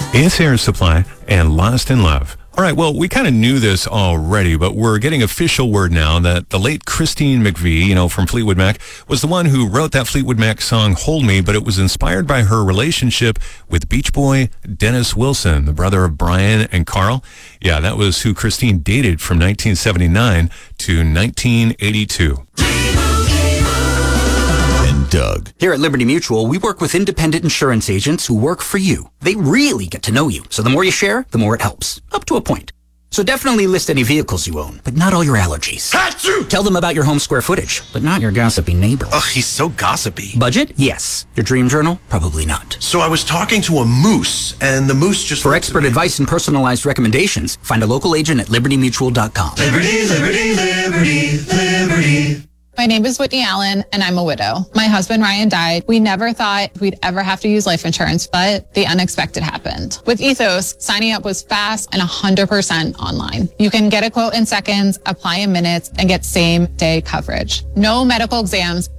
It's Air Supply and Lost in Love. All right, well, we kind of knew this already, but we're getting official word now that the late Christine McVie, from Fleetwood Mac, was the one who wrote that Fleetwood Mac song, Hold Me, but it was inspired by her relationship with Beach Boy Dennis Wilson, the brother of Brian and Carl. Yeah, that was who Christine dated from 1979 to 1982. Doug. Here at Liberty Mutual, we work with independent insurance agents who work for you. They really get to know you. So the more you share, the more it helps. Up to a point. So definitely list any vehicles you own, but not all your allergies. Achoo! Tell them about your home square footage, but not your gossipy neighbor. Ugh, he's so gossipy. Budget? Yes. Your dream journal? Probably not. So I was talking to a moose, and the moose just... For expert advice and personalized recommendations, find a local agent at libertymutual.com. Liberty, liberty, liberty, liberty. My name is Whitney Allen, and I'm a widow. My husband, Ryan, died. We never thought we'd ever have to use life insurance, but the unexpected happened. With Ethos, signing up was fast and 100% online. You can get a quote in seconds, apply in minutes, and get same-day coverage. No medical exams,